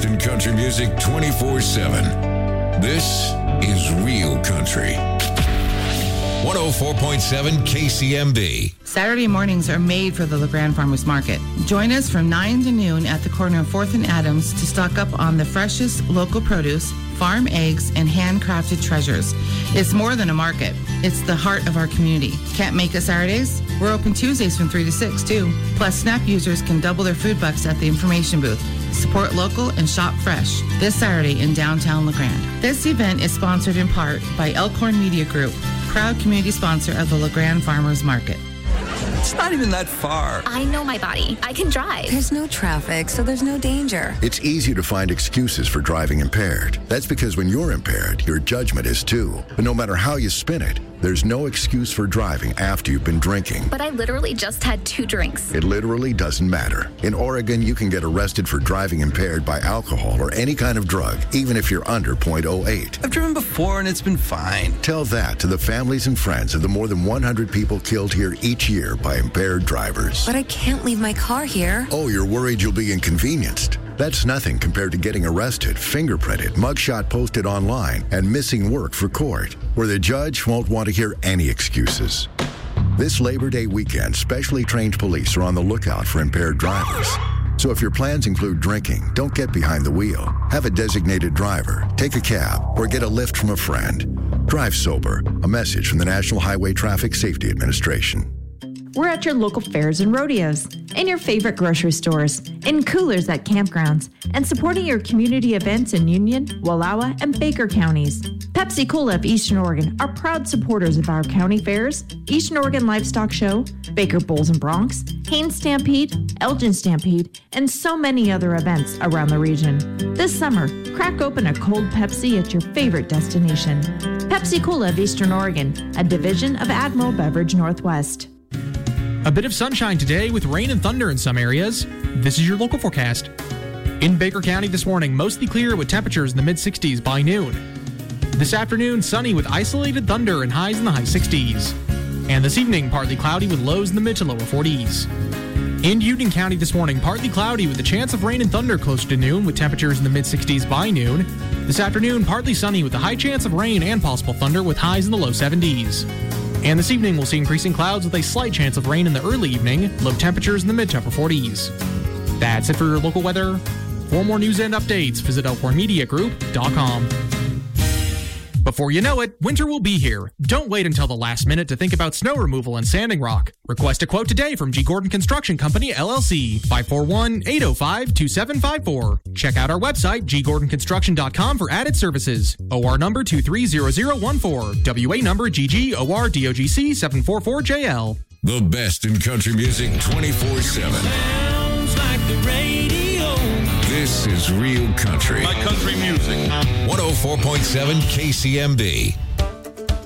in country music 24/7. This is Real Country. 104.7 KCMB. Saturday mornings are made for the LeGrand Farmers Market. Join us from 9 to noon at the corner of 4th and Adams to stock up on the freshest local produce, farm eggs, and handcrafted treasures. It's more than a market. It's the heart of our community. Can't make it Saturdays? We're open Tuesdays from 3 to 6, too. Plus, SNAP users can double their food bucks at the information booth. Support local and shop fresh this Saturday in downtown LeGrand. This event is sponsored in part by Elkhorn Media Group, proud community sponsor of the LeGrand Farmers Market. It's not even that far. I know my body. I can drive. There's no traffic, so there's no danger. It's easy to find excuses for driving impaired. That's because when you're impaired, your judgment is too. But no matter how you spin it, there's no excuse for driving after you've been drinking. But I literally just had 2 drinks. It literally doesn't matter. In Oregon, you can get arrested for driving impaired by alcohol or any kind of drug, even if you're under .08. I've driven before and it's been fine. Tell that to the families and friends of the more than 100 people killed here each year by impaired drivers. But I can't leave my car here. Oh, you're worried you'll be inconvenienced? That's nothing compared to getting arrested, fingerprinted, mugshot posted online, and missing work for court, where the judge won't want to hear any excuses. This Labor Day weekend, specially trained police are on the lookout for impaired drivers. So if your plans include drinking, don't get behind the wheel. Have a designated driver, take a cab, or get a lift from a friend. Drive sober. A message from the National Highway Traffic Safety Administration. We're at your local fairs and rodeos, in your favorite grocery stores, in coolers at campgrounds, and supporting your community events in Union, Wallowa, and Baker counties. Pepsi Cola of Eastern Oregon are proud supporters of our county fairs, Eastern Oregon Livestock Show, Baker Bulls and Broncs, Haines Stampede, Elgin Stampede, and so many other events around the region. This summer, crack open a cold Pepsi at your favorite destination. Pepsi Cola of Eastern Oregon, a division of Admiral Beverage Northwest. A bit of sunshine today with rain and thunder in some areas. This is your local forecast. In Baker County this morning, mostly clear with temperatures in the mid-60s by noon. This afternoon, sunny with isolated thunder and highs in the high 60s. And this evening, partly cloudy with lows in the mid to lower 40s. In Union County this morning, partly cloudy with a chance of rain and thunder closer to noon with temperatures in the mid-60s by noon. This afternoon, partly sunny with a high chance of rain and possible thunder with highs in the low 70s. And this evening, we'll see increasing clouds with a slight chance of rain in the early evening, low temperatures in the mid to upper 40s. That's it for your local weather. For more news and updates, visit elkhornmediagroup.com. Before you know it, winter will be here. Don't wait until the last minute to think about snow removal and sanding rock. Request a quote today from G. Gordon Construction Company, LLC, 541-805-2754. Check out our website, ggordonconstruction.com for added services. OR number 230014. WA number GGORDOGC 744JL. The best in country music 24/7. Sounds like the radio. This is Real Country. My country music. 104.7 KCMB.